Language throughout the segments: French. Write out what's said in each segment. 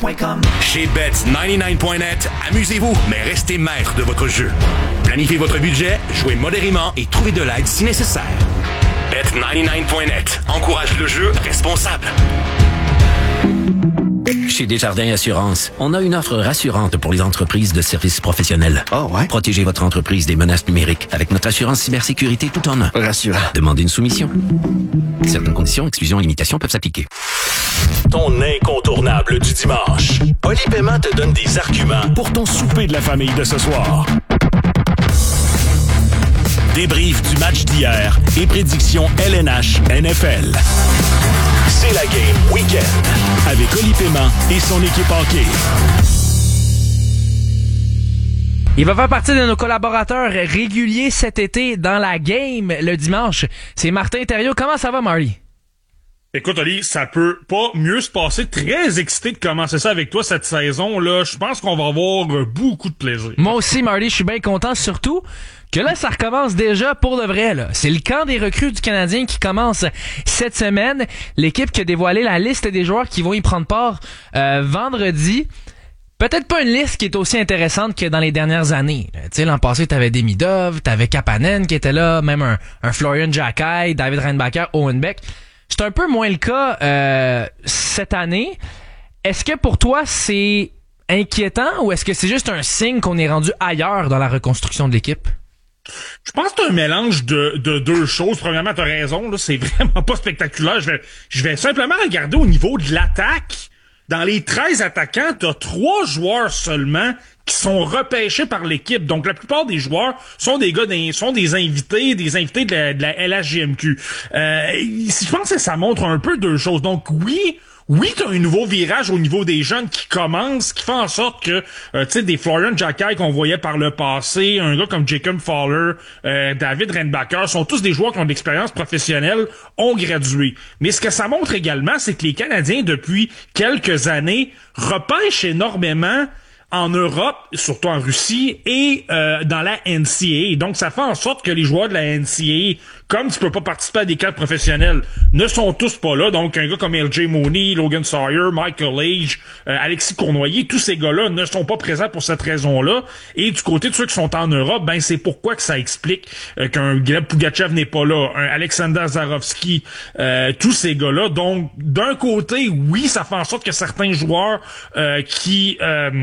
Chez Bet99.net, amusez-vous, mais restez maître de votre jeu. Planifiez votre budget, jouez modérément et trouvez de l'aide si nécessaire. Bet99.net encourage le jeu responsable. Chez Desjardins Assurance, on a une offre rassurante pour les entreprises de services professionnels. Oh ouais? Protégez votre entreprise des menaces numériques avec notre assurance cybersécurité tout en un. Rassurant. Demandez une soumission. Certaines conditions, exclusions et limitations peuvent s'appliquer. Ton incontournable du dimanche. Oli Paiement te donne des arguments pour ton souper de la famille de ce soir. Débrief du match d'hier et prédictions LNH NFL. C'est la game week-end avec Oli Paiement et son équipe hockey. Il va faire partie de nos collaborateurs réguliers cet été dans la game le dimanche. C'est Martin Thériault. Comment ça va, Marty? Écoute, Oli, ça peut pas mieux se passer. Très excité de commencer ça avec toi cette saison-là. Je pense qu'on va avoir beaucoup de plaisir. Moi aussi, Marty, je suis bien content, surtout que là, ça recommence déjà pour de vrai, là. C'est le camp des recrues du Canadien qui commence cette semaine. L'équipe qui a dévoilé la liste des joueurs qui vont y prendre part vendredi. Peut-être pas une liste qui est aussi intéressante que dans les dernières années. Tu sais, l'an passé, t'avais Demidov, t'avais Kapanen qui était là, même un Florian Jacquet, David Reinbacher, Owen Beck. C'est un peu moins le cas cette année. Est-ce que pour toi, c'est inquiétant ou est-ce que c'est juste un signe qu'on est rendu ailleurs dans la reconstruction de l'équipe? Je pense que c'est un mélange de deux choses. Premièrement, t'as raison, là, c'est vraiment pas spectaculaire. Je vais simplement regarder au niveau de l'attaque. Dans les 13 attaquants, t'as 3 joueurs seulement qui sont repêchés par l'équipe. Donc, la plupart des joueurs sont des gars, sont des invités de la LHJMQ. Je pense que ça montre un peu deux choses. Donc, oui, t'as un nouveau virage au niveau des jeunes qui commence, qui fait en sorte que, tu sais, des Florian Jacquet qu'on voyait par le passé, un gars comme Jacob Fowler, David Reinbacher, sont tous des joueurs qui ont de l'expérience professionnelle, ont gradué. Mais ce que ça montre également, c'est que les Canadiens, depuis quelques années, repêchent énormément en Europe, surtout en Russie, et dans la NCAA. Donc, ça fait en sorte que les joueurs de la NCAA, comme tu peux pas participer à des cadres professionnels, ne sont tous pas là. Donc, un gars comme LJ Mooney, Logan Sawyer, Michael Age, Alexis Cournoyer, tous ces gars-là ne sont pas présents pour cette raison-là. Et du côté de ceux qui sont en Europe, ben c'est pourquoi que ça explique qu'un Gleb Pugachev n'est pas là, un Alexander Zarovski, tous ces gars-là. Donc, d'un côté, oui, ça fait en sorte que certains joueurs qui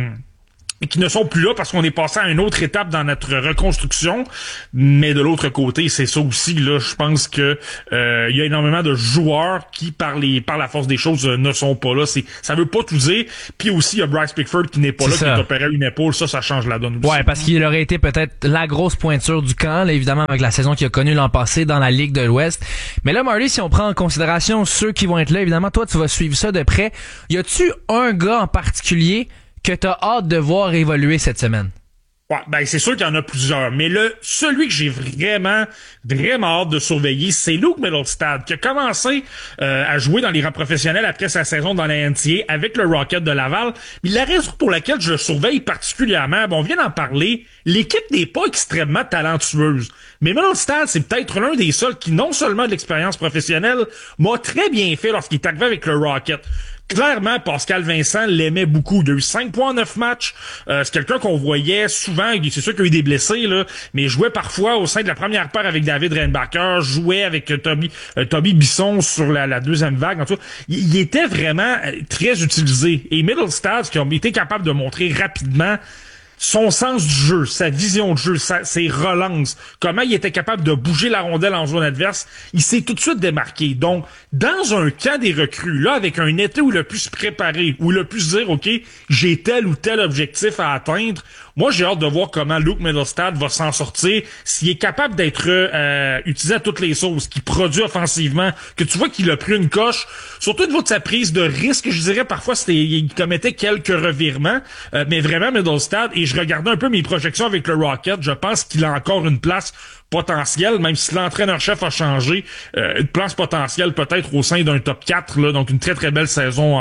ne sont plus là parce qu'on est passé à une autre étape dans notre reconstruction, mais de l'autre côté, c'est ça aussi, là, je pense que il y a énormément de joueurs qui, par la force des choses, ne sont pas là. Ça veut pas tout dire. Puis aussi, il y a Bryce Pickford qui n'est pas là, qui est opéré à une épaule. Ça change la donne aussi. Ouais, parce qu'il aurait été peut-être la grosse pointure du camp, là, évidemment, avec la saison qu'il a connue l'an passé dans la Ligue de l'Ouest. Mais là, Marty, si on prend en considération ceux qui vont être là, évidemment, toi, tu vas suivre ça de près. Y a-tu un gars en particulier que t'as hâte de voir évoluer cette semaine? Ouais, ben c'est sûr qu'il y en a plusieurs, mais celui que j'ai vraiment hâte de surveiller, c'est Luke Mittelstadt, qui a commencé à jouer dans les rangs professionnels après sa saison dans la NCAA avec le Rocket de Laval. Mais la raison pour laquelle je le surveille particulièrement, on vient d'en parler, l'équipe n'est pas extrêmement talentueuse. Mais Mittelstadt, c'est peut-être l'un des seuls qui, non seulement de l'expérience professionnelle, m'a très bien fait lorsqu'il est arrivé avec le Rocket. Clairement, Pascal Vincent l'aimait beaucoup. Il a eu 5 points en 9 matchs. C'est quelqu'un qu'on voyait souvent. C'est sûr qu'il y a eu des blessés, là, mais jouait parfois au sein de la première paire avec David Reinbacher, jouait avec Toby Bisson sur la deuxième vague. En tout cas, il était vraiment très utilisé. Et Mittelstadt, qui a été capable de montrer rapidement son sens du jeu, sa vision de jeu, ses relances, comment il était capable de bouger la rondelle en zone adverse, il s'est tout de suite démarqué. Donc, dans un camp des recrues, là, avec un été où il a pu se préparer, où il a pu se dire, OK, j'ai tel ou tel objectif à atteindre, moi, j'ai hâte de voir comment Luke Mittelstadt va s'en sortir, s'il est capable d'être utilisé à toutes les sauces, qu'il produit offensivement, que tu vois qu'il a pris une coche, surtout au niveau de sa prise de risque, je dirais parfois il commettait quelques revirements, mais vraiment Mittelstadt, et je regardais un peu mes projections avec le Rocket, je pense qu'il a encore une place potentielle, même si l'entraîneur-chef a changé, une place potentielle peut-être au sein d'un top 4, là, donc une très très belle saison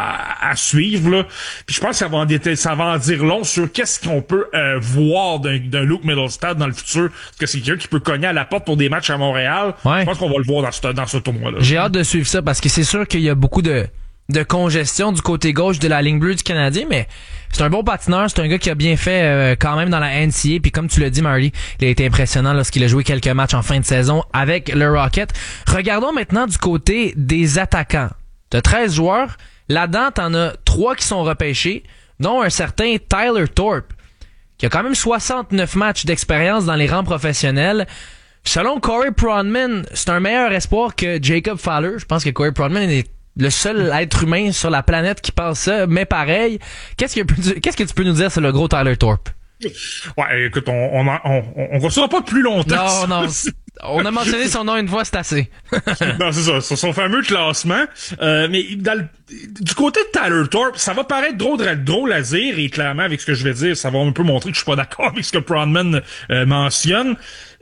à suivre. Là. Puis je pense que ça va en dire long sur qu'est-ce qu'on peut voir d'un Luke Mittelstadt dans le futur. Parce que c'est quelqu'un qui peut cogner à la porte pour des matchs à Montréal. Ouais. Je pense qu'on va le voir dans ce tournoi-là. J'ai hâte de suivre ça parce que c'est sûr qu'il y a beaucoup de de congestion du côté gauche de la ligne bleue du Canadien, mais c'est un bon patineur, c'est un gars qui a bien fait quand même dans la NCAA, puis comme tu l'as dit, Marty, il a été impressionnant lorsqu'il a joué quelques matchs en fin de saison avec le Rocket. Regardons maintenant du côté des attaquants. T'as 13 joueurs, là-dedans t'en as 3 qui sont repêchés, dont un certain Tyler Thorpe, qui a quand même 69 matchs d'expérience dans les rangs professionnels. Selon Corey Pronman, c'est un meilleur espoir que Jacob Fowler. Je pense que Corey Pronman est le seul être humain sur la planète qui pense ça, mais pareil. Qu'est-ce que tu peux nous dire sur le gros Tyler Thorpe? Ouais, écoute, on restera pas plus longtemps. Non. On a mentionné son nom une fois, c'est assez. Non, c'est ça, son fameux classement. Mais du côté de Tyler Thorpe, ça va paraître drôle à dire, et clairement, avec ce que je vais dire, ça va un peu montrer que je suis pas d'accord avec ce que Pronman mentionne.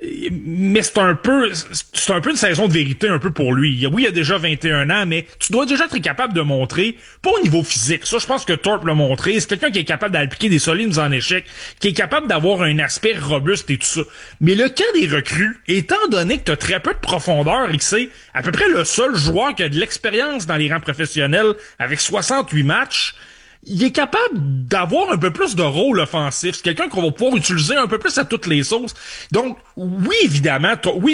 Mais c'est un peu une saison de vérité un peu pour lui. Oui, il a déjà 21 ans, mais tu dois déjà être capable de montrer, pas au niveau physique. Ça, je pense que Thorpe l'a montré. C'est quelqu'un qui est capable d'appliquer des solides mises en échec, qui est capable d'avoir un aspect robuste et tout ça. Mais le cas des recrues, étant donné que tu as très peu de profondeur et que c'est à peu près le seul joueur qui a de l'expérience dans les rangs professionnels avec 68 matchs, il est capable d'avoir un peu plus de rôle offensif. C'est quelqu'un qu'on va pouvoir utiliser un peu plus à toutes les sauces. Donc, oui, évidemment,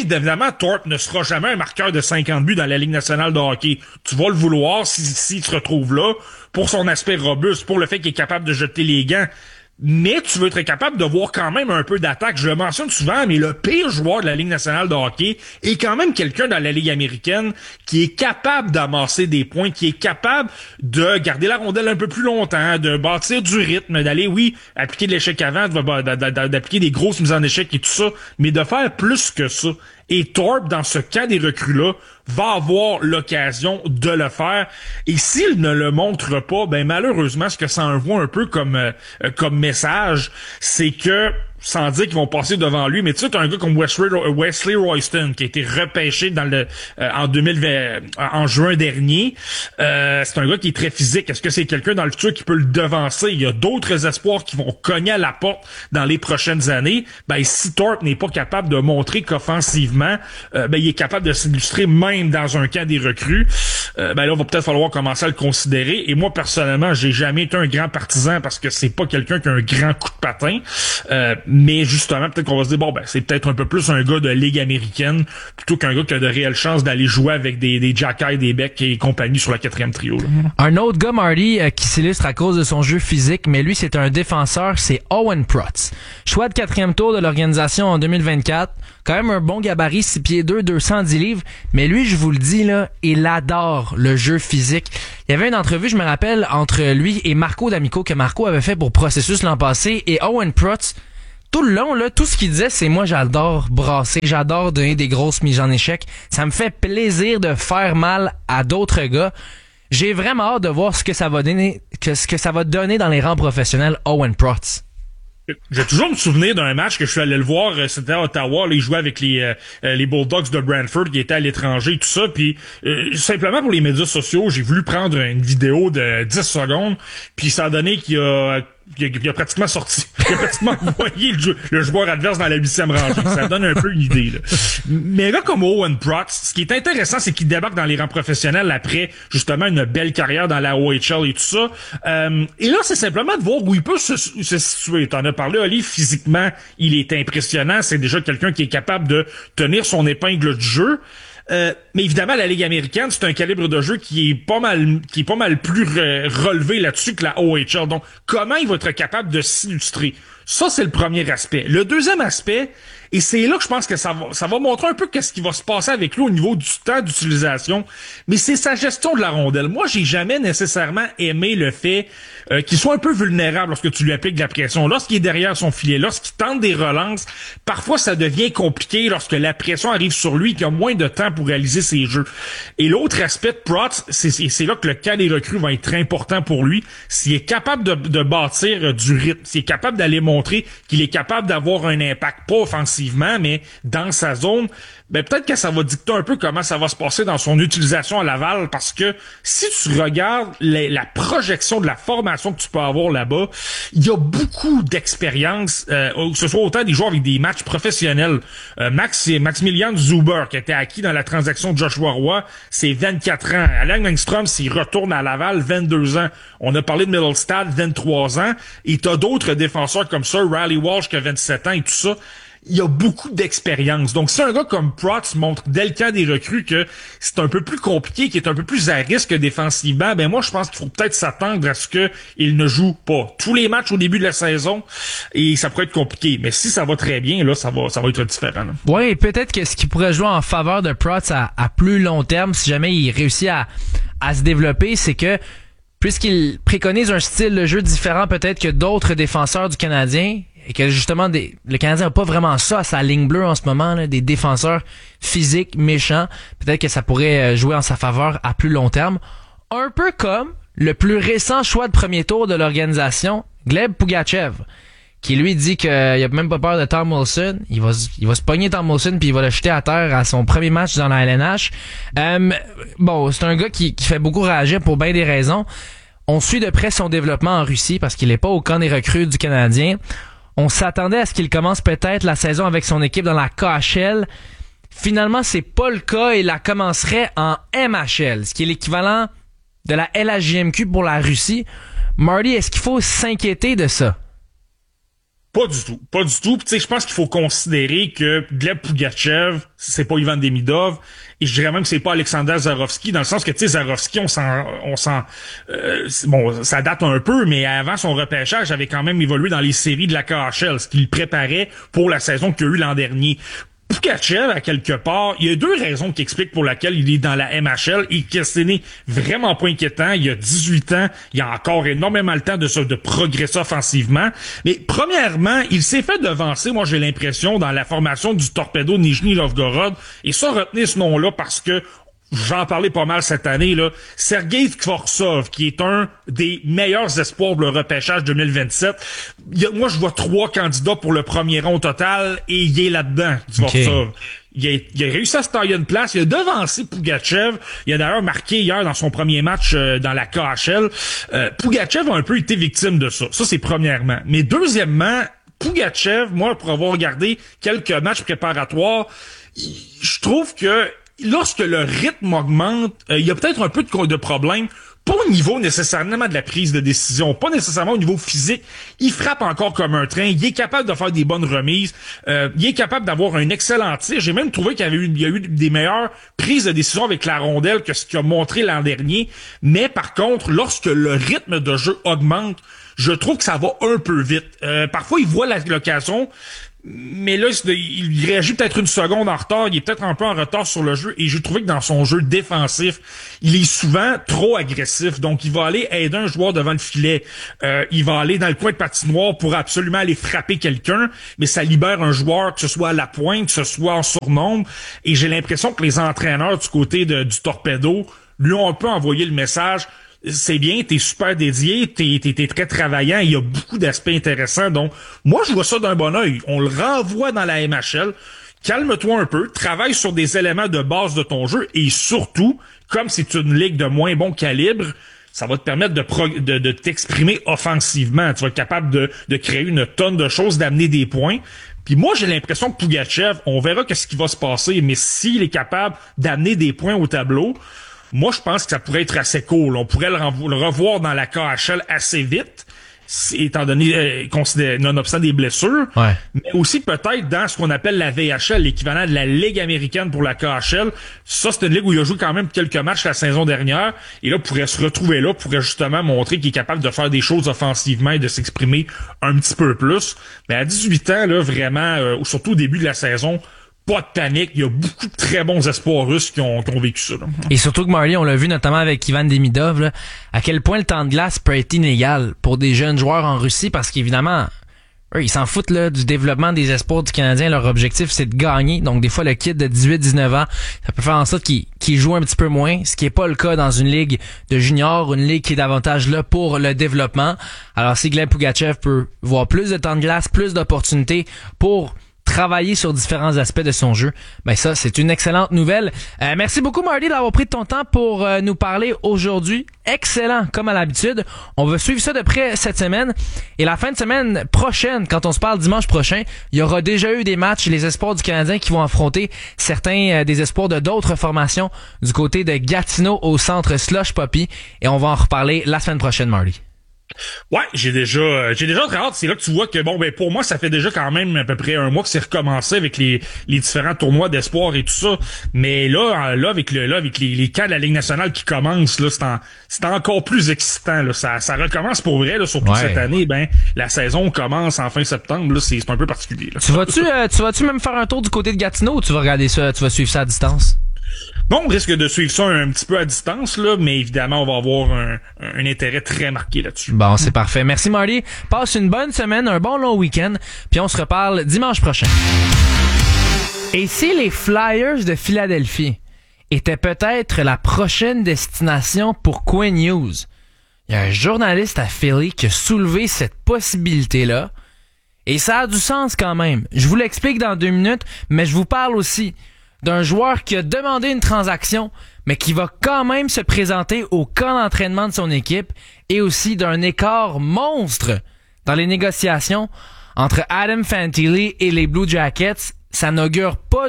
Thorpe ne sera jamais un marqueur de 50 buts dans la Ligue nationale de hockey. Tu vas le vouloir s'il se retrouve là, pour son aspect robuste, pour le fait qu'il est capable de jeter les gants. Mais tu veux être capable de voir quand même un peu d'attaque. Je le mentionne souvent, mais le pire joueur de la Ligue nationale de hockey est quand même quelqu'un dans la Ligue américaine qui est capable d'amasser des points, qui est capable de garder la rondelle un peu plus longtemps, de bâtir du rythme, d'aller, oui, appliquer de l'échec avant, d'appliquer des grosses mises en échec et tout ça, mais de faire plus que ça. Et Thorpe, dans ce cas des recrues-là, va avoir l'occasion de le faire. Et s'il ne le montre pas, ben malheureusement, ce que ça envoie un peu comme message, c'est que, sans dire qu'ils vont passer devant lui, mais tu sais, t'as un gars comme Wesley Royston qui a été repêché en juin dernier. C'est un gars qui est très physique. Est-ce que c'est quelqu'un dans le futur qui peut le devancer? Il y a d'autres espoirs qui vont cogner à la porte dans les prochaines années. Ben, si Thorpe n'est pas capable de montrer qu'offensivement, il est capable de s'illustrer même dans un camp des recrues, là, il va peut-être falloir commencer à le considérer. Et moi, personnellement, j'ai jamais été un grand partisan parce que c'est pas quelqu'un qui a un grand coup de patin. Mais justement, peut-être qu'on va se dire, c'est peut-être un peu plus un gars de Ligue américaine plutôt qu'un gars qui a de réelles chances d'aller jouer avec des Jacky, des Beck et compagnie sur la 4e trio. Là. Un autre gars, Marty, qui s'illustre à cause de son jeu physique, mais lui, c'est un défenseur, c'est Owen Protz. Choix de 4e tour de l'organisation en 2024. Quand même un bon gabarit, 6 pieds 2, 210 livres. Mais lui, je vous le dis, là, il adore le jeu physique. Il y avait une entrevue, je me rappelle, entre lui et Marco D'Amico, que Marco avait fait pour Processus l'an passé. Et Owen Protz, tout le long, là, tout ce qu'il disait, c'est moi, j'adore brasser, j'adore donner des grosses mises en échec. Ça me fait plaisir de faire mal à d'autres gars. J'ai vraiment hâte de voir ce que ça va donner dans les rangs professionnels, Owen Protz. J'ai toujours me souvenir d'un match que je suis allé le voir, c'était à Ottawa, là, il jouait avec les Bulldogs de Brantford qui étaient à l'étranger, tout ça, puis simplement pour les médias sociaux, j'ai voulu prendre une vidéo de 10 secondes, puis ça a donné qu'il a pratiquement sorti. Il a pratiquement envoyé le joueur adverse dans la 8e rangée. Ça donne un peu une idée, là. Mais un gars comme Owen Protz, ce qui est intéressant, c'est qu'il débarque dans les rangs professionnels après, justement, une belle carrière dans la OHL et tout ça. Et là, c'est simplement de voir où il peut se situer. T'en as parlé, Oli, physiquement, il est impressionnant. C'est déjà quelqu'un qui est capable de tenir son épingle du jeu. Mais évidemment, la Ligue américaine, c'est un calibre de jeu qui est pas mal plus relevé là-dessus que la OHL. Donc, comment il va être capable de s'illustrer? Ça, c'est le premier aspect. Le deuxième aspect, et c'est là que je pense que ça va montrer un peu qu'est-ce qui va se passer avec lui au niveau du temps d'utilisation, mais c'est sa gestion de la rondelle. Moi, j'ai jamais nécessairement aimé le fait qu'il soit un peu vulnérable lorsque tu lui appliques de la pression. Lorsqu'il est derrière son filet, lorsqu'il tente des relances, parfois ça devient compliqué lorsque la pression arrive sur lui et qu'il a moins de temps pour réaliser ses jeux. Et l'autre aspect de Protz, c'est là que le cas des recrues va être important pour lui. S'il est capable de bâtir du rythme, s'il est capable d'aller montrer qu'il est capable d'avoir un impact, pas offensivement, mais dans sa zone, peut-être que ça va dicter un peu comment ça va se passer dans son utilisation à Laval, parce que si tu regardes la projection de la formation que tu peux avoir là-bas, il y a beaucoup d'expérience, que ce soit autant des joueurs avec des matchs professionnels. Maximilian Zuber, qui était acquis dans la transaction de Joshua Roy, c'est 24 ans. Alec Engstrom, s'il retourne à Laval, 22 ans. On a parlé de Middlestad, 23 ans. Et t'as d'autres défenseurs comme ça, Riley Walsh qui a 27 ans et tout ça. Il y a beaucoup d'expérience. Donc, si un gars comme Protz montre dès le camp des recrues que c'est un peu plus compliqué, qu'il est un peu plus à risque défensivement, ben moi, je pense qu'il faut peut-être s'attendre à ce qu'il ne joue pas tous les matchs au début de la saison et ça pourrait être compliqué. Mais si ça va très bien, là, ça va être différent. Oui, et peut-être que ce qui pourrait jouer en faveur de Protz à plus long terme, si jamais il réussit à se développer, c'est que puisqu'il préconise un style de jeu différent peut-être que d'autres défenseurs du Canadien, et que justement le Canadien n'a pas vraiment ça à sa ligne bleue en ce moment, là, des défenseurs physiques, méchants. Peut-être que ça pourrait jouer en sa faveur à plus long terme. Un peu comme le plus récent choix de premier tour de l'organisation, Gleb Pugachev, qui lui dit qu'il a même pas peur de Tom Wilson. Il va se pogner Tom Wilson puis il va le jeter à terre à son premier match dans la LNH. Bon, c'est un gars qui fait beaucoup réagir pour bien des raisons. On suit de près son développement en Russie parce qu'il est pas au camp des recrues du Canadien. On s'attendait à ce qu'il commence peut-être la saison avec son équipe dans la KHL. Finalement, c'est pas le cas et il la commencerait en MHL, ce qui est l'équivalent de la LHJMQ pour la Russie. Marty, est-ce qu'il faut s'inquiéter de ça? Pas du tout. Tu sais, je pense qu'il faut considérer que Gleb Pugachev, c'est pas Ivan Demidov, et je dirais même que c'est pas Alexander Zarovski, dans le sens que, tu sais, Zarovski, bon, ça date un peu, mais avant son repêchage, avait quand même évolué dans les séries de la KHL, ce qui le préparait pour la saison qu'il y a eu l'an dernier. Pugachev, à quelque part, il y a deux raisons qui expliquent pour laquelle il est dans la MHL et que ce n'est vraiment pas inquiétant. Il a 18 ans, il a encore énormément le temps de progresser offensivement. Mais premièrement, il s'est fait devancer, moi j'ai l'impression, dans la formation du Torpedo Nijni Novgorod. Et ça, retenez ce nom-là parce que j'en parlais pas mal cette année, là. Sergei Kvorsov, qui est un des meilleurs espoirs pour le repêchage 2027. Moi, je vois 3 candidats pour le premier rang au total, et il est là-dedans, Kvorsov. Okay. Il a réussi à se tailler une place. Il a devancé Pugachev. Il a d'ailleurs marqué hier dans son premier match dans la KHL. Pugachev a un peu été victime de ça. Ça, c'est premièrement. Mais deuxièmement, Pugachev, moi, pour avoir regardé quelques matchs préparatoires, je trouve que lorsque le rythme augmente, il y a peut-être un peu de problème. Pas au niveau nécessairement de la prise de décision, pas nécessairement au niveau physique. Il frappe encore comme un train. Il est capable de faire des bonnes remises. Il est capable d'avoir un excellent tir. J'ai même trouvé qu'il y a eu des meilleures prises de décision avec la rondelle que ce qu'il a montré l'an dernier. Mais par contre, lorsque le rythme de jeu augmente, je trouve que ça va un peu vite. Parfois, il voit l'occasion, mais là, il réagit peut-être une seconde en retard. Il est peut-être un peu en retard sur le jeu. Et j'ai trouvé que dans son jeu défensif, il est souvent trop agressif. Donc, il va aller aider un joueur devant le filet. Il va aller dans le coin de patinoire pour absolument aller frapper quelqu'un. Mais ça libère un joueur, que ce soit à la pointe, que ce soit en surnombre. Et j'ai l'impression que les entraîneurs du côté du Torpedo lui ont un peu envoyé le message: c'est bien, t'es super dédié, t'es très travaillant, il y a beaucoup d'aspects intéressants. Donc, moi, je vois ça d'un bon œil. On le renvoie dans la MHL. Calme-toi un peu, travaille sur des éléments de base de ton jeu et surtout, comme c'est une ligue de moins bon calibre, ça va te permettre de t'exprimer offensivement. Tu vas être capable de créer une tonne de choses, d'amener des points. Puis moi, j'ai l'impression que Pugachev, on verra qu'est-ce qui va se passer, mais s'il est capable d'amener des points au tableau, moi, je pense que ça pourrait être assez cool. On pourrait le revoir dans la KHL assez vite, étant donné, nonobstant des blessures. Ouais. Mais aussi peut-être dans ce qu'on appelle la VHL, l'équivalent de la Ligue américaine pour la KHL. Ça, c'est une ligue où il a joué quand même quelques matchs la saison dernière. Et là, pourrait se retrouver là, pourrait justement montrer qu'il est capable de faire des choses offensivement et de s'exprimer un petit peu plus. Mais à 18 ans, là, vraiment, surtout au début de la saison, pas de panique. Il y a beaucoup de très bons espoirs russes qui ont vécu ça, là. Et surtout que Marley, on l'a vu notamment avec Ivan Demidov, là, à quel point le temps de glace peut être inégal pour des jeunes joueurs en Russie, parce qu'évidemment, eux, ils s'en foutent là, du développement des espoirs du Canadien. Leur objectif, c'est de gagner. Donc des fois, le kid de 18-19 ans, ça peut faire en sorte qu'il joue un petit peu moins, ce qui est pas le cas dans une ligue de juniors, une ligue qui est davantage là pour le développement. Alors si Gleb Pugachev peut voir plus de temps de glace, plus d'opportunités pour travailler sur différents aspects de son jeu. Ben ça, c'est une excellente nouvelle. Merci beaucoup, Marty, d'avoir pris de ton temps pour nous parler aujourd'hui. Excellent, comme à l'habitude. On va suivre ça de près cette semaine. Et la fin de semaine prochaine, quand on se parle dimanche prochain, il y aura déjà eu des matchs, les espoirs du Canadien qui vont affronter certains des espoirs de d'autres formations du côté de Gatineau au centre Slush Poppy. Et on va en reparler la semaine prochaine, Marty. Ouais, j'ai déjà très hâte. C'est là que tu vois que pour moi, ça fait déjà quand même à peu près un mois que c'est recommencé avec les différents tournois d'espoir et tout ça. Mais là avec les camps de la Ligue nationale qui commencent, là, c'est encore plus excitant, là. Ça recommence pour vrai, là, surtout cette année. La saison commence en fin septembre, là, c'est un peu particulier, là. Tu vas-tu même faire un tour du côté de Gatineau ou tu vas regarder ça, tu vas suivre ça à distance? Bon, on risque de suivre ça un petit peu à distance, là, mais évidemment, on va avoir un intérêt très marqué là-dessus. Bon, c'est parfait. Merci, Marty. Passe une bonne semaine, un bon long week-end, puis on se reparle dimanche prochain. Et si les Flyers de Philadelphie étaient peut-être la prochaine destination pour Quinn Hughes? Il y a un journaliste à Philly qui a soulevé cette possibilité-là, et ça a du sens quand même. Je vous l'explique dans 2 minutes, mais je vous parle aussi d'un joueur qui a demandé une transaction, mais qui va quand même se présenter au camp d'entraînement de son équipe, et aussi d'un écart monstre dans les négociations entre Adam Fantilli et les Blue Jackets. Ça n'augure pas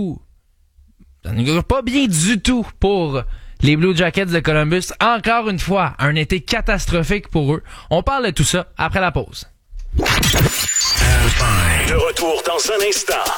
bien du tout pour les Blue Jackets de Columbus. Encore une fois, un été catastrophique pour eux. On parle de tout ça après la pause. De retour dans un instant.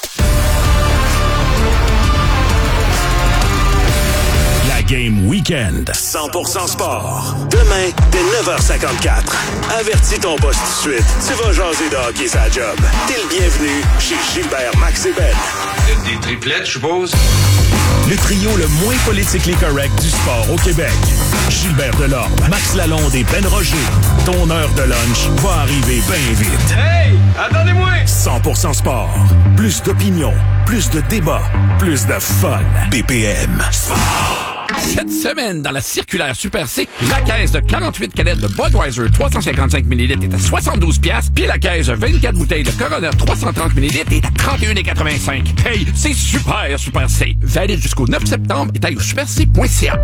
La Game Weekend. 100% sport. Demain, dès 9h54. Avertis ton boss tout de suite. Tu vas jaser de hockey sa job. T'es le bienvenu chez Gilbert, Max et Ben. Des triplettes, je suppose? Le trio le moins politiquement correct du sport au Québec. Gilbert Delorme, Max Lalonde et Ben Roger. Ton heure de lunch va arriver bien vite. Hey! Attendez-moi! 100% sport. Plus d'opinion, plus de débats, plus de fun. BPM. Sport. Cette semaine, dans la circulaire Super C, la caisse de 48 canettes de Budweiser 355 ml est à 72$, puis la caisse de 24 bouteilles de Corona 330 ml est à 31,85$. Hey, c'est Super C. Valide jusqu'au 9 septembre et taille au superc.ca.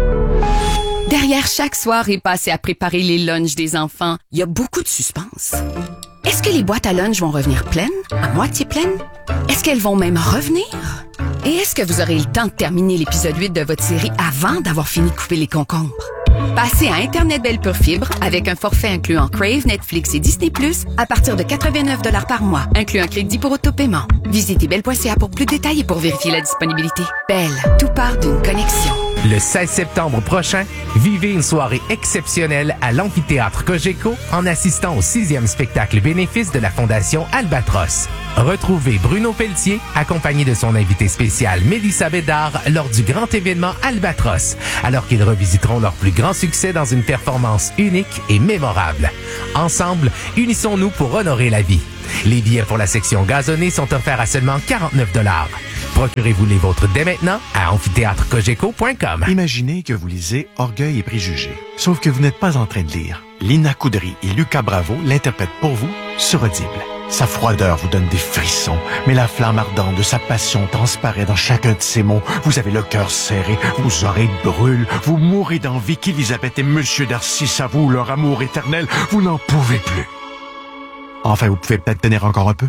Derrière chaque soirée passée à préparer les lunchs des enfants, il y a beaucoup de suspense. Est-ce que les boîtes à lunch vont revenir pleines? À moitié pleines? Est-ce qu'elles vont même revenir? Et est-ce que vous aurez le temps de terminer l'épisode 8 de votre série avant d'avoir fini de couper les concombres? Passez à Internet Belle Pure Fibre avec un forfait incluant Crave, Netflix et Disney+, à partir de 89$ par mois, inclus un crédit pour autopaiement. Visitez belle.ca pour plus de détails et pour vérifier la disponibilité. Belle, tout part d'une connexion. Le 16 septembre prochain, vivez une soirée exceptionnelle à l'amphithéâtre Cogeco en assistant au 6e spectacle bénéfice de la Fondation Albatros. Retrouvez Bruno Pelletier, accompagné de son invité spécial Mélissa Bédard, lors du grand événement Albatros, alors qu'ils revisiteront leur plus grand succès dans une performance unique et mémorable. Ensemble, unissons-nous pour honorer la vie. Les billets pour la section gazonnée sont offerts à seulement 49$. Procurez-vous les vôtres dès maintenant à amphithéâtrecogeco.com. Imaginez que vous lisez Orgueil et préjugés. Sauf que vous n'êtes pas en train de lire. Lina Coudry et Lucas Bravo l'interprètent pour vous sur Audible. Sa froideur vous donne des frissons, mais la flamme ardente de sa passion transparaît dans chacun de ses mots. Vous avez le cœur serré, vos oreilles brûlent, vous mourrez d'envie qu'Élisabeth et Monsieur Darcy s'avouent leur amour éternel. Vous n'en pouvez plus. Enfin, vous pouvez peut-être tenir encore un peu.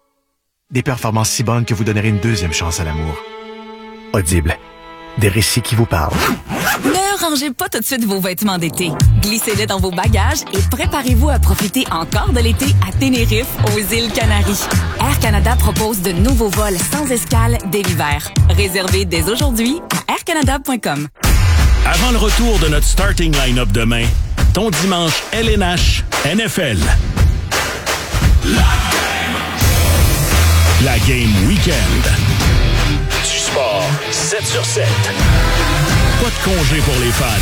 Des performances si bonnes que vous donnerez une deuxième chance à l'amour. Audible. Des récits qui vous parlent. Ne rangez pas tout de suite vos vêtements d'été. Glissez-les dans vos bagages et préparez-vous à profiter encore de l'été à Tenerife, aux îles Canaries. Air Canada propose de nouveaux vols sans escale dès l'hiver. Réservez dès aujourd'hui à aircanada.com. Avant le retour de notre starting line-up demain, ton dimanche LNH NFL. La Game Weekend. Du sport 7 sur 7. Pas de congé pour les fans.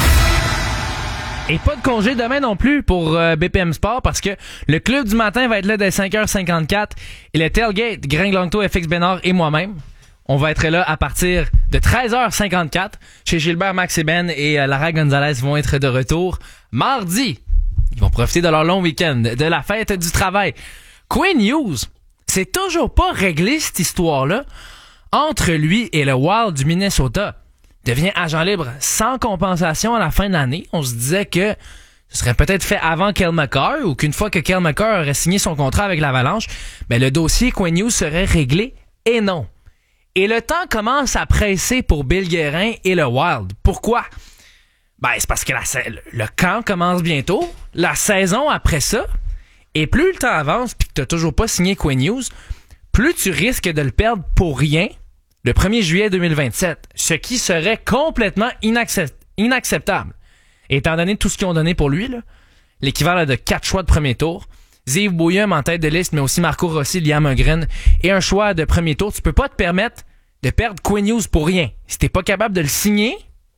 Et pas de congé demain non plus pour BPM Sport parce que le club du matin va être là dès 5h54 et le tailgate, Grain Glongto, FX Bénard et moi-même, on va être là à partir de 13h54 chez Gilbert, Max et Ben et Lara Gonzalez vont être de retour mardi. Ils vont profiter de leur long week-end, de la fête du travail. Quinn Hughes, c'est toujours pas réglé, cette histoire-là, entre lui et le Wild du Minnesota. Il devient agent libre sans compensation à la fin de l'année. On se disait que ce serait peut-être fait avant Cale Makar ou qu'une fois que Cale Makar aurait signé son contrat avec l'Avalanche, le dossier Quinn Hughes serait réglé, et non. Et le temps commence à presser pour Bill Guérin et le Wild. Pourquoi? C'est parce que le camp commence bientôt, la saison après ça, et plus le temps avance puis que t'as toujours pas signé Quinn Hughes, plus tu risques de le perdre pour rien le 1er juillet 2027, ce qui serait complètement inacceptable. Étant donné tout ce qu'ils ont donné pour lui, là, l'équivalent de 4 choix de premier tour, Ziv Bouillum en tête de liste, mais aussi Marco Rossi, Liam Ogren, et un choix de premier tour, tu peux pas te permettre de perdre Quinn Hughes pour rien. Si t'es pas capable de le signer,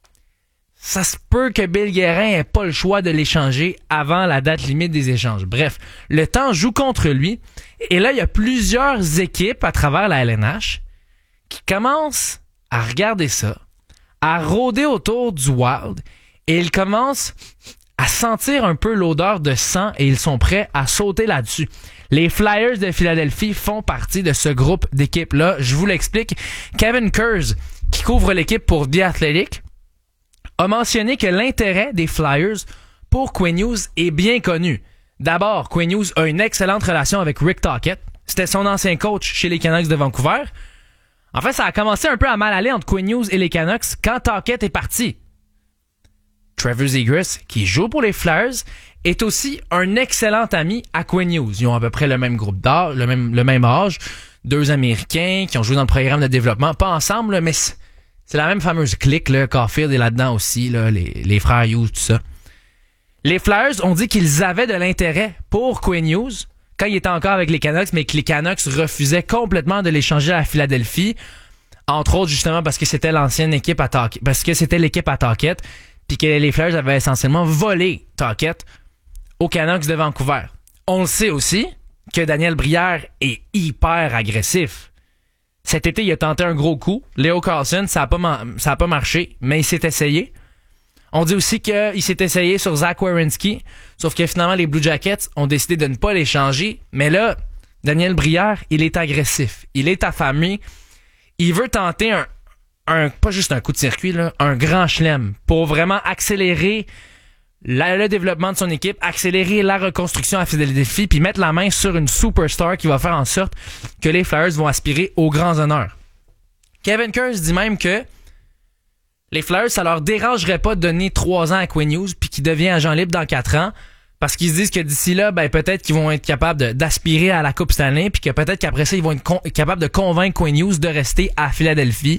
ça se peut que Bill Guérin ait pas le choix de l'échanger avant la date limite des échanges. Bref, le temps joue contre lui, et là, il y a plusieurs équipes à travers la LNH qui commencent à regarder ça, à rôder autour du Wild, et ils commencent à sentir un peu l'odeur de sang et ils sont prêts à sauter là-dessus. Les Flyers de Philadelphie font partie de ce groupe d'équipes-là. Je vous l'explique. Kevin Kurz, qui couvre l'équipe pour The Athletic, a mentionné que l'intérêt des Flyers pour Quinn Hughes est bien connu. D'abord, Quinn Hughes a une excellente relation avec Rick Tocchet. C'était son ancien coach chez les Canucks de Vancouver. En fait, ça a commencé un peu à mal aller entre Quinn Hughes et les Canucks quand Tocchet est parti. Trevor Zegras, qui joue pour les Flyers, est aussi un excellent ami à Quinn Hughes. Ils ont à peu près le même groupe d'âge, le même âge. 2 Américains qui ont joué dans le programme de développement. Pas ensemble, mais c'est la même fameuse clique. Là. Caulfield est là-dedans aussi, là, les frères Hughes, tout ça. Les Flyers ont dit qu'ils avaient de l'intérêt pour Quinn Hughes quand il était encore avec les Canucks, mais que les Canucks refusaient complètement de l'échanger à Philadelphie. Entre autres, justement, parce que c'était l'ancienne équipe à Tocchet, parce que c'était l'équipe à Tocchet, puis que les Flyers avaient essentiellement volé Tocchet aux Canucks de Vancouver. On le sait aussi que Daniel Brière est hyper agressif. Cet été, il a tenté un gros coup. Leo Carlson, ça a pas marché, mais il s'est essayé. On dit aussi qu'il s'est essayé sur Zach Werenski, sauf que finalement, les Blue Jackets ont décidé de ne pas l'échanger. Mais là, Daniel Brière, il est agressif. Il est affamé. Il veut tenter pas juste un coup de circuit, là, un grand chelem pour vraiment accélérer le développement de son équipe, accélérer la reconstruction à Philadelphie, puis mettre la main sur une superstar qui va faire en sorte que les Flyers vont aspirer aux grands honneurs. Kevin Kurz dit même que les Flyers, ça leur dérangerait pas de donner 3 ans à Quinn Hughes puis qu'il devient agent libre dans 4 ans parce qu'ils se disent que d'ici là, peut-être qu'ils vont être capables d'aspirer à la Coupe Stanley puis que peut-être qu'après ça, ils vont être capables de convaincre Quinn Hughes de rester à Philadelphie.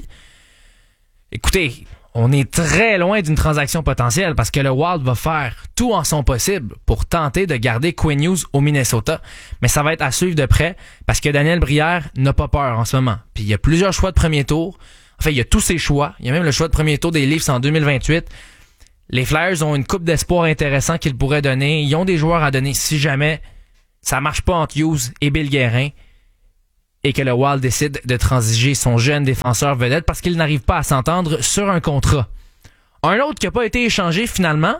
Écoutez, on est très loin d'une transaction potentielle parce que le Wild va faire tout en son possible pour tenter de garder Quinn Hughes au Minnesota. Mais ça va être à suivre de près parce que Daniel Brière n'a pas peur en ce moment. Puis il y a plusieurs choix de premier tour. Enfin, il y a tous ses choix. Il y a même le choix de premier tour des Leafs en 2028. Les Flyers ont une coupe d'espoir intéressant qu'ils pourraient donner. Ils ont des joueurs à donner si jamais ça marche pas entre Hughes et Bill Guérin et que le Wild décide de transiger son jeune défenseur vedette parce qu'il n'arrive pas à s'entendre sur un contrat. Un autre qui n'a pas été échangé finalement,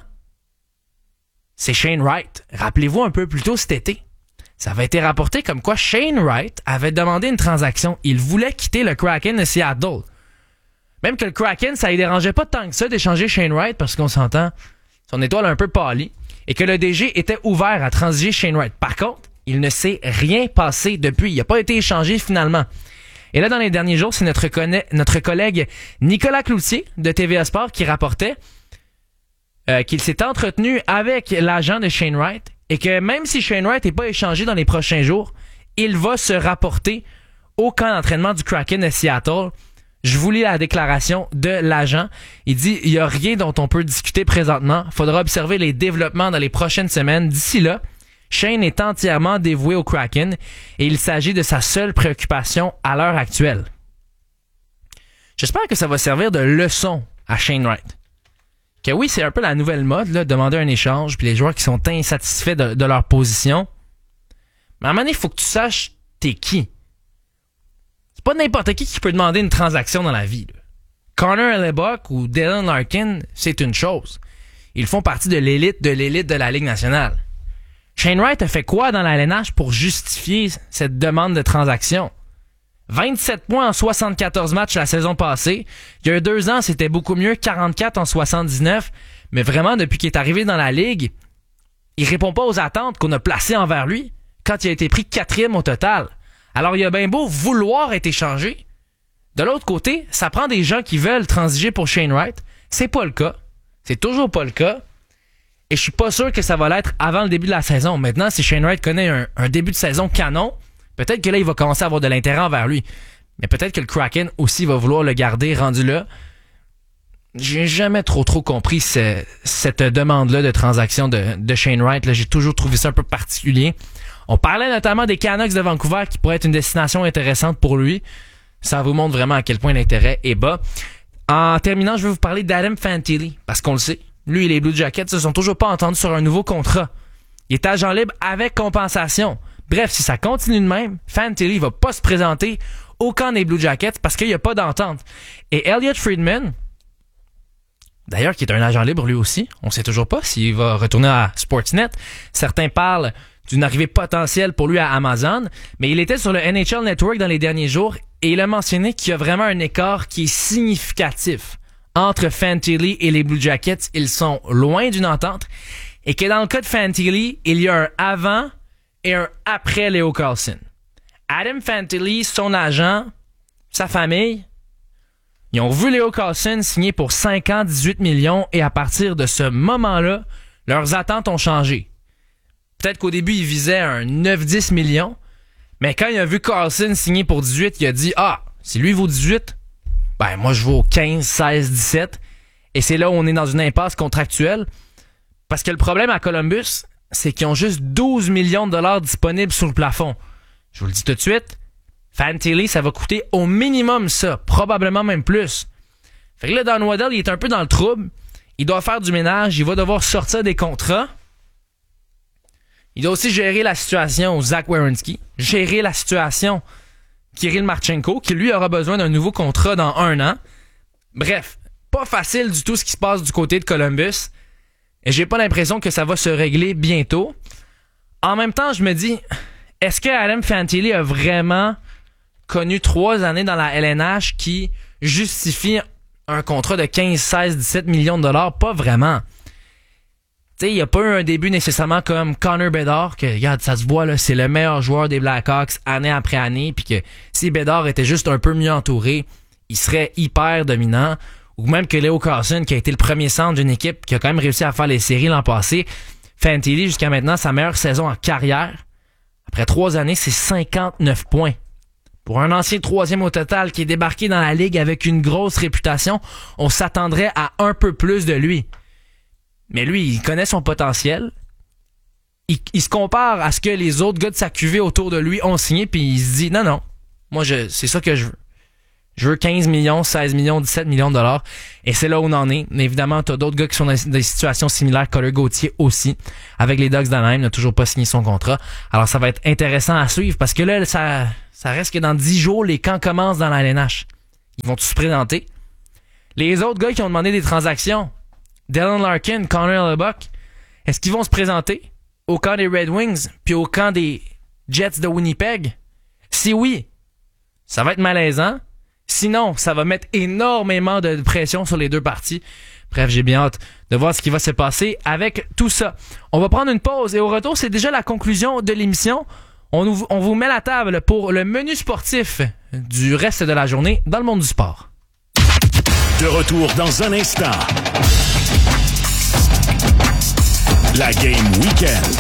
c'est Shane Wright. Rappelez-vous un peu plus tôt cet été. Ça avait été rapporté comme quoi Shane Wright avait demandé une transaction. Il voulait quitter le Kraken de Seattle. Même que le Kraken, ça ne dérangeait pas tant que ça d'échanger Shane Wright parce qu'on s'entend, son étoile un peu pâlie, et que le DG était ouvert à transiger Shane Wright. Par contre, il ne s'est rien passé depuis. Il n'a pas été échangé finalement. Et là, dans les derniers jours, c'est notre collègue Nicolas Cloutier de TVA Sport qui rapportait qu'il s'est entretenu avec l'agent de Shane Wright et que même si Shane Wright n'est pas échangé dans les prochains jours, il va se rapporter au camp d'entraînement du Kraken de Seattle. Je vous lis la déclaration de l'agent. Il dit « Il n'y a rien dont on peut discuter présentement. Il faudra observer les développements dans les prochaines semaines. D'ici là, Shane est entièrement dévoué au Kraken et il s'agit de sa seule préoccupation à l'heure actuelle. » J'espère que ça va servir de leçon à Shane Wright. Que oui, c'est un peu la nouvelle mode, là, demander un échange, puis les joueurs qui sont insatisfaits de leur position. Mais à un moment donné, il faut que tu saches t'es qui. C'est pas n'importe qui peut demander une transaction dans la vie. Là. Connor Hellebuck ou Dylan Larkin, c'est une chose. Ils font partie de l'élite de la Ligue nationale. Shane Wright a fait quoi dans la LNH pour justifier cette demande de transaction? 27 points en 74 matchs la saison passée. Il y a 2 ans, c'était beaucoup mieux, 44 en 79. Mais vraiment, depuis qu'il est arrivé dans la Ligue, il répond pas aux attentes qu'on a placées envers lui quand il a été pris 4e au total. Alors, il a bien beau vouloir être échangé. De l'autre côté, ça prend des gens qui veulent transiger pour Shane Wright. C'est pas le cas. C'est toujours pas le cas. Et je suis pas sûr que ça va l'être avant le début de la saison. Maintenant, si Shane Wright connaît un début de saison canon, peut-être que là, il va commencer à avoir de l'intérêt envers lui. Mais peut-être que le Kraken aussi va vouloir le garder rendu là. J'ai jamais trop compris cette demande-là de transaction de Shane Wright. Là, j'ai toujours trouvé ça un peu particulier. On parlait notamment des Canucks de Vancouver qui pourraient être une destination intéressante pour lui. Ça vous montre vraiment à quel point l'intérêt est bas. En terminant, je vais vous parler d'Adam Fantilli, parce qu'on le sait. Lui et les Blue Jackets se sont toujours pas entendus sur un nouveau contrat. Il est agent libre avec compensation. Bref, si ça continue de même, Fantilli va pas se présenter au camp des Blue Jackets parce qu'il n'y a pas d'entente. Et Elliot Friedman, d'ailleurs, qui est un agent libre lui aussi, on sait toujours pas s'il va retourner à Sportsnet. Certains parlent d'une arrivée potentielle pour lui à Amazon, mais il était sur le NHL Network dans les derniers jours et il a mentionné qu'il y a vraiment un écart qui est significatif entre Fantilli et les Blue Jackets. Ils sont loin d'une entente et que dans le cas de Fantilli, il y a un avant et un après Leo Carlson. Adam Fantilli, son agent, sa famille, ils ont vu Leo Carlson signer pour 5 ans, 18 millions et à partir de ce moment-là, leurs attentes ont changé. Peut-être qu'au début, il visait un 9-10 millions, mais quand il a vu Carlson signer pour 18, il a dit « Ah, si lui vaut 18, ben moi je vaux 15, 16, 17. » Et c'est là où on est dans une impasse contractuelle. Parce que le problème à Columbus, c'est qu'ils ont juste 12 millions de dollars disponibles sur le plafond. Je vous le dis tout de suite, Fantilli, ça va coûter au minimum ça, probablement même plus. Fait que là, Don Waddell, il est un peu dans le trouble. Il doit faire du ménage, il va devoir sortir des contrats. Il doit aussi gérer la situation Zach Werenski, gérer la situation Kirill Marchenko, qui lui aura besoin d'un nouveau contrat dans 1 an. Bref, pas facile du tout ce qui se passe du côté de Columbus. Et j'ai pas l'impression que ça va se régler bientôt. En même temps, je me dis, est-ce que Adam Fantilli a vraiment connu 3 années dans la LNH qui justifient un contrat de 15, 16, 17 millions de dollars? Pas vraiment. Tu sais, il n'y a pas eu un début nécessairement comme Connor Bedard, que, regarde, ça se voit, là, c'est le meilleur joueur des Blackhawks année après année, puis que si Bedard était juste un peu mieux entouré, il serait hyper dominant. Ou même que Leo Carlson, qui a été le premier centre d'une équipe qui a quand même réussi à faire les séries l'an passé. Fantilli, jusqu'à maintenant, sa meilleure saison en carrière. Après 3 années, c'est 59 points. Pour un ancien 3e au total qui est débarqué dans la Ligue avec une grosse réputation, on s'attendrait à un peu plus de lui. Mais lui, il connaît son potentiel. Il se compare à ce que les autres gars de sa cuvée autour de lui ont signé, puis il se dit, non, moi, c'est ça que je veux. Je veux 15 millions, 16 millions, 17 millions de dollars. Et c'est là où on en est. Mais évidemment, t'as d'autres gars qui sont dans des situations similaires. Connor Gauthier aussi. Avec les Ducks d'Anaheim, n'a toujours pas signé son contrat. Alors, ça va être intéressant à suivre parce que là, ça reste que dans 10 jours, les camps commencent dans la LNH. Ils vont tous se présenter. Les autres gars qui ont demandé des transactions, Dylan Larkin, Connor Hellebuyck, est-ce qu'ils vont se présenter au camp des Red Wings puis au camp des Jets de Winnipeg? Si oui, ça va être malaisant. Sinon, ça va mettre énormément de pression sur les deux parties. Bref, j'ai bien hâte de voir ce qui va se passer avec tout ça. On va prendre une pause et au retour, c'est déjà la conclusion de l'émission. On vous met la table pour le menu sportif du reste de la journée dans le monde du sport. De retour dans un instant. La Game Weekend.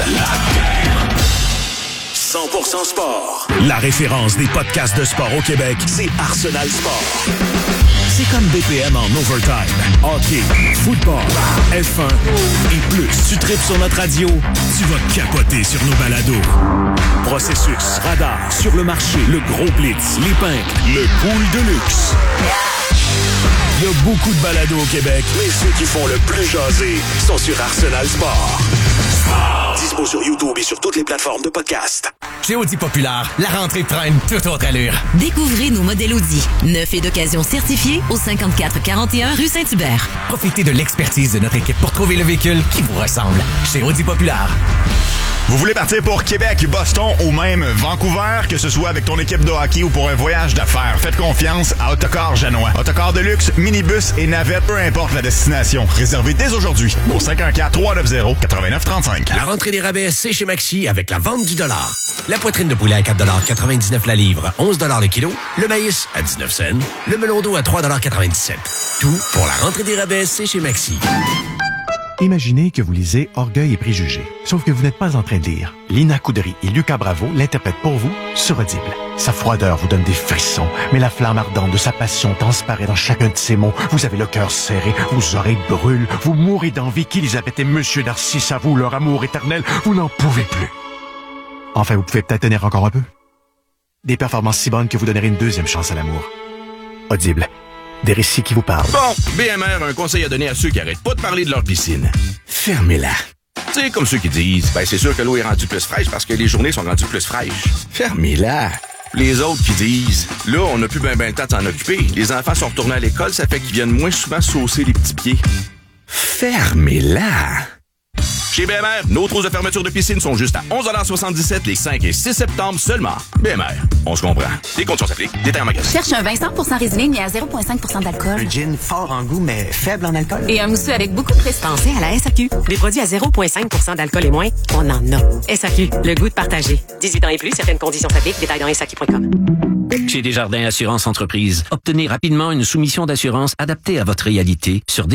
100% sport. La référence des podcasts de sport au Québec, c'est Arsenal Sport. C'est comme BPM en overtime. Hockey, football, F1 et plus. Tu tripes sur notre radio, tu vas capoter sur nos balados. Processus, radar, sur le marché, le gros blitz, les pinks, le pool de luxe. Il y a beaucoup de balados au Québec, mais ceux qui font le plus jaser sont sur Arsenal Sport. Dispo sur YouTube et sur toutes les plateformes de podcast. Chez Audi Populaire, la rentrée prend une toute autre allure. Découvrez nos modèles Audi, neufs et d'occasion certifiés au 5441 rue Saint-Hubert. Profitez de l'expertise de notre équipe pour trouver le véhicule qui vous ressemble. Chez Audi Populaire. Vous voulez partir pour Québec, Boston ou même Vancouver, que ce soit avec ton équipe de hockey ou pour un voyage d'affaires, faites confiance à Autocar Janois. Autocar de luxe, minibus et navette, peu importe la destination. Réservez dès aujourd'hui au 514-390-8935. La rentrée des rabais, c'est chez Maxi avec la vente du dollar. La poitrine de poulet à 4,99 la livre, 11 le kilo. Le maïs à 19 cents. Le melon d'eau à 3,97 $. Tout pour la rentrée des rabais, c'est chez Maxi. Imaginez que vous lisez Orgueil et préjugés. Sauf que vous n'êtes pas en train de lire. Lina Coudry et Lucas Bravo l'interprètent pour vous sur Audible. Sa froideur vous donne des frissons, mais la flamme ardente de sa passion transparaît dans chacun de ses mots. Vous avez le cœur serré, vos oreilles brûlent, vous mourrez d'envie qu'Élisabeth et Monsieur Narcisse avouent leur amour éternel. Vous n'en pouvez plus. Enfin, vous pouvez peut-être tenir encore un peu. Des performances si bonnes que vous donnerez une deuxième chance à l'amour. Audible. Des récits qui vous parlent. Bon, BMR a un conseil à donner à ceux qui arrêtent pas de parler de leur piscine. Fermez-la. Tu sais, comme ceux qui disent, ben c'est sûr que l'eau est rendue plus fraîche parce que les journées sont rendues plus fraîches. Fermez-la. Les autres qui disent, là, on n'a plus ben le temps de s'en occuper. Les enfants sont retournés à l'école, ça fait qu'ils viennent moins souvent saucer les petits pieds. Fermez-la. Chez BMR, nos trousses de fermeture de piscine sont juste à 11,77 les 5 et 6 septembre seulement. BMR, on se comprend. Les conditions s'appliquent. Détails en magasin. Cherche un vin 100% résineux mais à 0,5% d'alcool. Un gin fort en goût mais faible en alcool. Et un mousseux avec beaucoup de prestance. Pensez à la SAQ. Des produits à 0,5% d'alcool et moins, on en a. SAQ, le goût de partager. 18 ans et plus, certaines conditions s'appliquent. Détails dans SAQ.com. Chez Desjardins Assurance Entreprise, obtenez rapidement une soumission d'assurance adaptée à votre réalité sur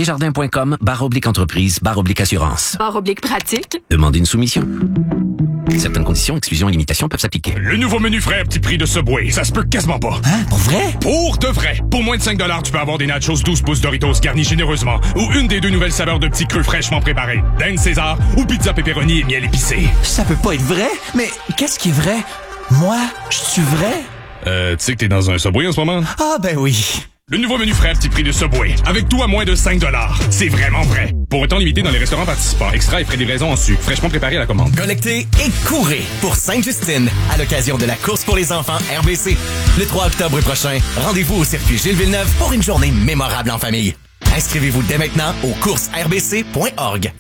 desjardins.com/entreprise/assurance. /pratique. Demandez une soumission. Certaines conditions, exclusions et limitations peuvent s'appliquer. Le nouveau menu frais à petit prix de Subway, ça se peut quasiment pas. Hein? Pour vrai? Pour de vrai. Pour moins de 5 $, tu peux avoir des nachos 12 pouces Doritos garnis généreusement ou une des deux nouvelles saveurs de petits creux fraîchement préparés. Dinde César ou pizza pepperoni et miel épicé. Ça peut pas être vrai? Mais qu'est-ce qui est vrai? Moi, je suis vrai? Tu sais que t'es dans un Subway en ce moment? Ah ben oui. Le nouveau menu frais à petit prix de Subway, avec tout à moins de 5 $. C'est vraiment vrai. Pour un temps limité dans les restaurants participants, extra et frais de livraison en sucre, fraîchement préparé à la commande. Connectez et courez pour Sainte-Justine à l'occasion de la course pour les enfants RBC. Le 3 octobre prochain, rendez-vous au circuit Gilles Villeneuve pour une journée mémorable en famille. Inscrivez-vous dès maintenant au coursesrbc.org.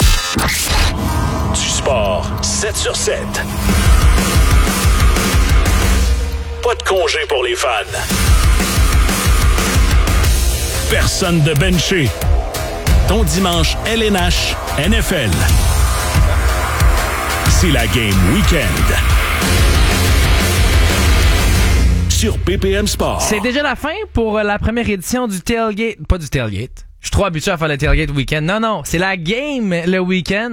Du sport 7 sur 7. Pas de congé pour les fans. Personne de benché. Ton dimanche LNH NFL. C'est la Game Weekend. Sur PPM Sport. C'est déjà la fin pour la première édition du Tailgate. Pas du Tailgate. Je suis trop habitué à faire le Tailgate Weekend. Non, c'est la Game le week-end.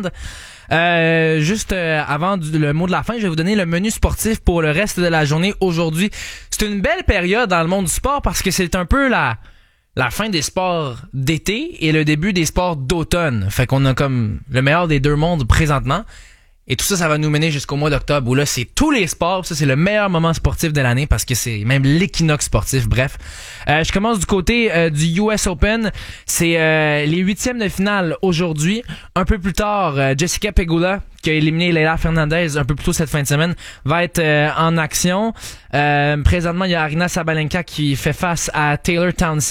Avant le mot de la fin, je vais vous donner le menu sportif pour le reste de la journée aujourd'hui. C'est une belle période dans le monde du sport parce que c'est un peu la fin des sports d'été et le début des sports d'automne. Fait qu'on a comme le meilleur des deux mondes présentement. Et tout ça, ça va nous mener jusqu'au mois d'octobre où là, c'est tous les sports. Ça, c'est le meilleur moment sportif de l'année parce que c'est même l'équinoxe sportif. Bref, je commence du côté du US Open. C'est les 8e de finale aujourd'hui. Un peu plus tard, Jessica Pegula, qui a éliminé Leila Fernandez un peu plus tôt cette fin de semaine, va être en action. Présentement, il y a Aryna Sabalenka qui fait face à Taylor Townsend.